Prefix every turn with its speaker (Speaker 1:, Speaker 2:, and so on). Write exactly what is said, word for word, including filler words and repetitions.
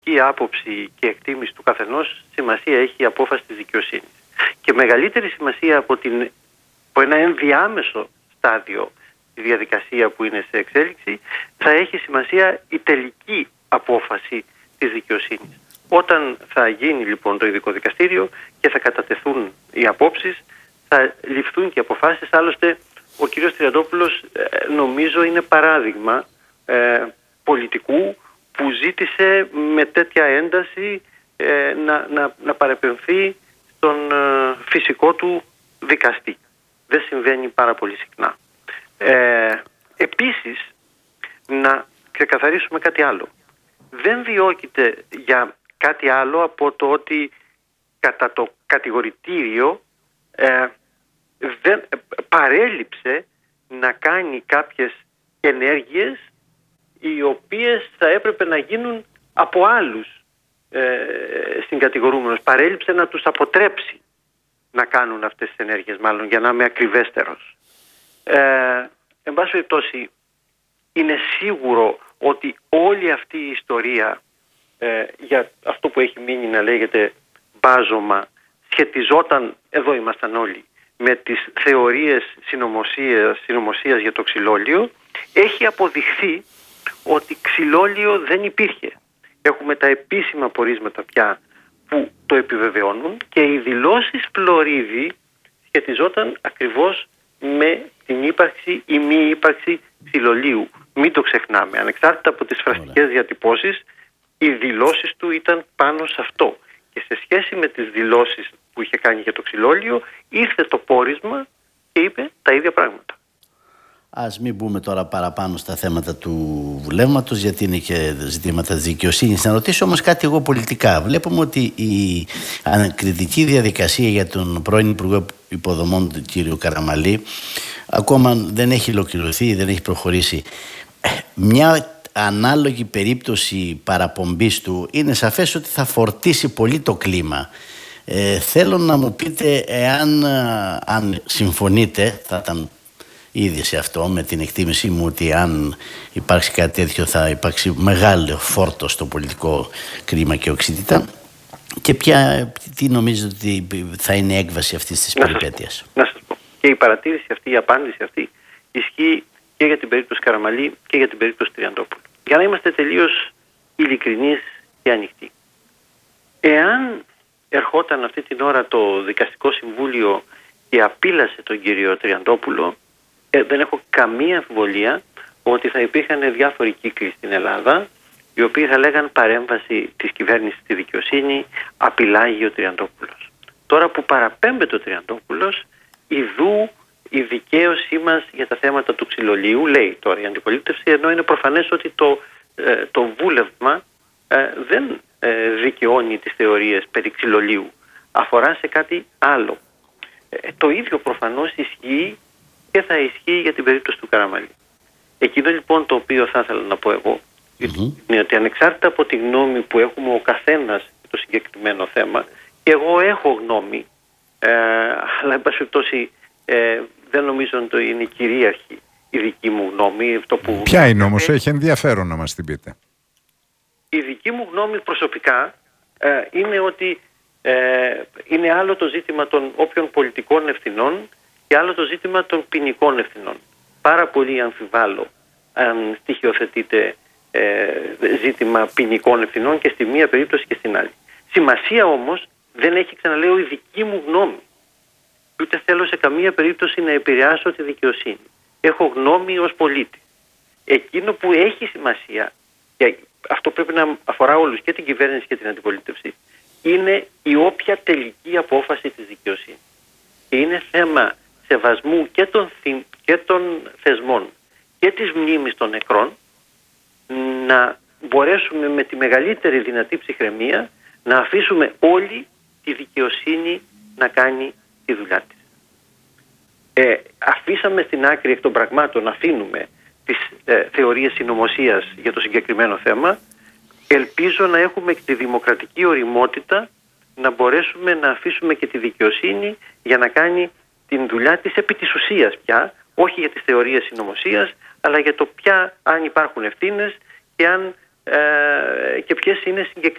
Speaker 1: πολιτική άποψη και εκτίμηση του καθενός, σημασία έχει η απόφαση της δικαιοσύνης. Και μεγαλύτερη σημασία από, την, από ένα ενδιάμεσο στάδιο τη διαδικασία που είναι σε εξέλιξη, θα έχει σημασία η τελική απόφαση της δικαιοσύνης. Όταν θα γίνει λοιπόν το ειδικό δικαστήριο και θα κατατεθούν οι απόψεις, θα ληφθούν και αποφάσεις. Άλλωστε ο κ. Τριαντόπουλος νομίζω είναι παράδειγμα ε, πολιτικού που ζήτησε με τέτοια ένταση ε, να, να, να παρεπεμφθεί στον ε, φυσικό του δικαστή. Δεν συμβαίνει πάρα πολύ συχνά. Ε, επίσης, να ξεκαθαρίσουμε κάτι άλλο. Δεν διώκεται για κάτι άλλο από το ότι κατά το κατηγορητήριο ε, δεν, παρέλειψε να κάνει κάποιες ενέργειες οι οποίες θα έπρεπε να γίνουν από άλλους ε, συγκατηγορούμενους. Παρέλειψε να τους αποτρέψει να κάνουν αυτές τις ενέργειες, μάλλον, για να είμαι ακριβέστερος. Ε, εν πάση περιπτώσει, είναι σίγουρο ότι όλη αυτή η ιστορία ε, για αυτό που έχει μείνει να λέγεται μπάζωμα σχετιζόταν, εδώ ήμασταν όλοι, με τις θεωρίες συνωμοσίας, συνωμοσίας για το ξυλόλιο. Έχει αποδειχθεί ότι ξυλόλιο δεν υπήρχε. Έχουμε τα επίσημα πορίσματα πια που το επιβεβαιώνουν και οι δηλώσεις Φλωρίδη σχετιζόταν ακριβώς με την ύπαρξη ή μη ύπαρξη ξυλολίου. Μην το ξεχνάμε. Ανεξάρτητα από τις φραστικές διατυπώσεις, οι δηλώσεις του ήταν πάνω σε αυτό. Και σε σχέση με τις δηλώσεις που είχε κάνει για το ξυλόλιο, ήρθε το πόρισμα και είπε τα ίδια πράγματα.
Speaker 2: Ας μην μπούμε τώρα παραπάνω στα θέματα του βουλεύματος, γιατί είναι και ζητήματα της δικαιοσύνης. Να ρωτήσω όμως κάτι εγώ πολιτικά. Βλέπουμε ότι η ανακριτική διαδικασία για τον πρώην Υπουργό Υποδομών, τον κύριο Καραμαλή, ακόμα δεν έχει ολοκληρωθεί, δεν έχει προχωρήσει. Μια ανάλογη περίπτωση παραπομπής του, είναι σαφές ότι θα φορτίσει πολύ το κλίμα. Ε, θέλω να μου πείτε εάν αν συμφωνείτε, θα ήταν ήδη σε αυτό με την εκτίμησή μου ότι αν υπάρξει κάτι τέτοιο θα υπάρξει μεγάλο φόρτο στο πολιτικό κρίμα και οξύτητα, και ποια, τι νομίζετε ότι θα είναι η έκβαση αυτής της περιπέτειας?
Speaker 1: Να σας πω. Και η παρατήρηση αυτή, η απάντηση αυτή ισχύει και για την περίπτωση Καραμαλή και για την περίπτωση Τριαντόπουλου. Για να είμαστε τελείως ειλικρινείς και ανοιχτοί. Εάν ερχόταν αυτή την ώρα το Δικαστικό Συμβούλιο και απείλασε τον κύριο Τριαντόπουλο, ε, δεν έχω καμία αμφιβολία ότι θα υπήρχαν διάφοροι κύκλοι στην Ελλάδα οι οποίοι θα λέγαν παρέμβαση της κυβέρνησης στη δικαιοσύνη, απειλάγει ο Τριαντόπουλος. Τώρα που παραπέμπεται ο Τριαντόπουλος, ιδού η δικαίωσή μας για τα θέματα του ξυλολίου, λέει τώρα η αντιπολίτευση, ενώ είναι προφανές ότι το, ε, το βούλευμα ε, δεν ε, δικαιώνει τις θεωρίες περί ξυλολίου, αφορά σε κάτι άλλο. Ε, το ίδιο προφανώς ισχύει και θα ισχύει για την περίπτωση του Καραμαλή. Εκείνο λοιπόν το οποίο θα ήθελα να πω εγώ, mm-hmm. είναι ότι ανεξάρτητα από τη γνώμη που έχουμε ο καθένας για το συγκεκριμένο θέμα, και εγώ έχω γνώμη, ε, αλλά εν πάση περιπτώσει ε, δεν νομίζω ότι είναι κυρίαρχη η δική μου γνώμη. Αυτό που...
Speaker 3: Ποια είναι όμως, έχει ενδιαφέρον να μας την πείτε.
Speaker 1: Η δική μου γνώμη προσωπικά ε, είναι ότι ε, είναι άλλο το ζήτημα των όποιων πολιτικών ευθυνών και άλλο το ζήτημα των ποινικών ευθυνών. Πάρα πολύ αμφιβάλλω αν στοιχειοθετείται ε, ζήτημα ποινικών ευθυνών και στη μία περίπτωση και στην άλλη. Σημασία όμως δεν έχει, ξαναλέω, η δική μου γνώμη. Ούτε θέλω σε καμία περίπτωση να επηρεάσω τη δικαιοσύνη. Έχω γνώμη ως πολίτη. Εκείνο που έχει σημασία, και αυτό πρέπει να αφορά όλους, και την κυβέρνηση και την αντιπολίτευση, είναι η όποια τελική απόφαση της δικαιοσύνης. Και είναι θέμα σεβασμού και των, και των θεσμών και της μνήμης των νεκρών, να μπορέσουμε με τη μεγαλύτερη δυνατή ψυχραιμία να αφήσουμε όλη τη δικαιοσύνη να κάνει τη δουλειά της. Ε, αφήσαμε στην άκρη εκ των πραγμάτων, αφήνουμε τις ε, θεωρίες συνωμοσίας για το συγκεκριμένο θέμα. Ελπίζω να έχουμε και τη δημοκρατική ωριμότητα να μπορέσουμε να αφήσουμε και τη δικαιοσύνη για να κάνει την δουλειά της επί της ουσίας πια, όχι για τις θεωρίες συνωμοσίας, αλλά για το πια αν υπάρχουν ευθύνες και αν ε, και ποιες είναι